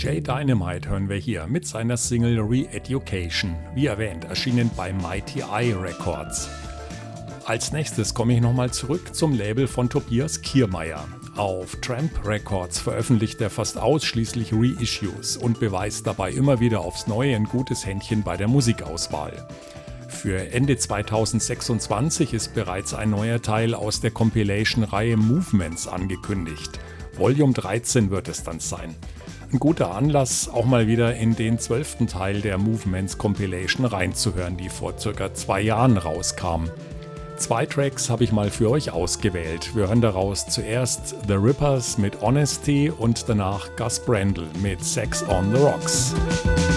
Jay Dynamite hören wir hier mit seiner Single Re-Education, wie erwähnt, erschienen bei Mighty Eye Records. Als nächstes komme ich nochmal zurück zum Label von Tobias Kiermaier. Auf Tramp Records veröffentlicht er fast ausschließlich Reissues und beweist dabei immer wieder aufs Neue ein gutes Händchen bei der Musikauswahl. Für Ende 2026 ist bereits ein neuer Teil aus der Compilation-Reihe Movements angekündigt. Volume 13 wird es dann sein. Ein guter Anlass, auch mal wieder in den 12. Teil der Movements Compilation reinzuhören, die vor ca. 2 Jahren rauskam. 2 Tracks habe ich mal für euch ausgewählt. Wir hören daraus zuerst The Rippers mit Honesty und danach Gus Brandl mit Sex on the Rocks.